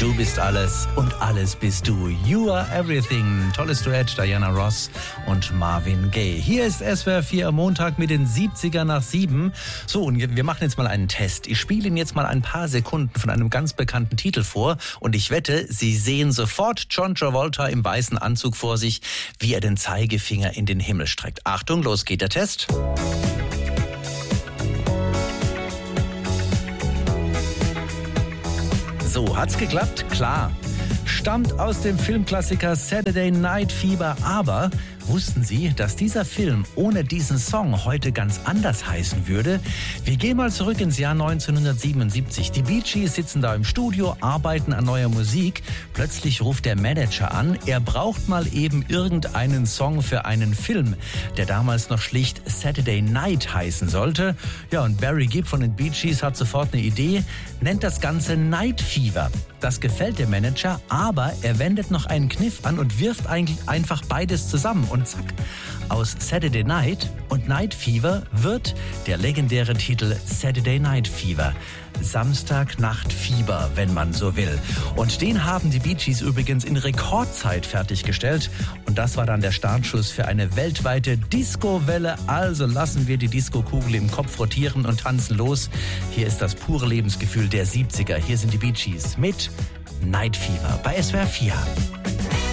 Du bist alles und alles bist du. You are everything. Tolles Duett, Diana Ross und Marvin Gaye. Hier ist SWR 4 am Montag mit den 70er nach 7. So, und wir machen jetzt mal einen Test. Ich spiele Ihnen jetzt mal ein paar Sekunden von einem ganz bekannten Titel vor. Und ich wette, Sie sehen sofort John Travolta im weißen Anzug vor sich, wie er den Zeigefinger in den Himmel streckt. Achtung, los geht der Test. So, hat's geklappt? Klar. Stammt aus dem Filmklassiker Saturday Night Fever, aber wussten Sie, dass dieser Film ohne diesen Song heute ganz anders heißen würde? Wir gehen mal zurück ins Jahr 1977. Die Bee Gees sitzen da im Studio, arbeiten an neuer Musik. Plötzlich ruft der Manager an, er braucht mal eben irgendeinen Song für einen Film, der damals noch schlicht Saturday Night heißen sollte. Ja, und Barry Gibb von den Bee Gees hat sofort eine Idee, nennt das Ganze Night Fever. Das gefällt dem Manager, aber er wendet noch einen Kniff an und wirft eigentlich einfach beides zusammen. Und zack, aus Saturday Night und Night Fever wird der legendäre Titel Saturday Night Fever. Samstagnachtfieber, wenn man so will. Und den haben die Bee Gees übrigens in Rekordzeit fertiggestellt. Und das war dann der Startschuss für eine weltweite Disco-Welle. Also lassen wir die Disco-Kugel im Kopf rotieren und tanzen los. Hier ist das pure Lebensgefühl der 70er. Hier sind die Bee Gees mit Night Fever bei SWR 4.